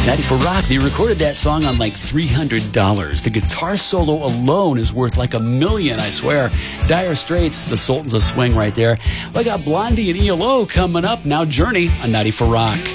94 Rock, they recorded that song on like $300. The guitar solo alone is worth like $1 million, I swear. Dire Straits, the Sultans of Swing right there. We got Blondie and ELO coming up. Now Journey on 94 Rock.